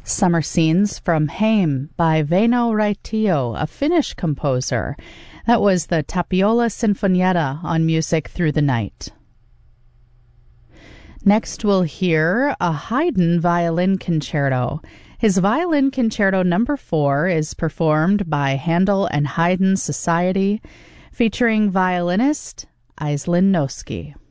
Summer Scenes from Heim by Väinö Raitio, a Finnish composer. That was the Tapiola Sinfonietta on Music Through the Night. Next we'll hear a Haydn violin concerto. His Violin Concerto No. 4 is performed by Handel and Haydn Society, featuring violinist Aislinn Noski.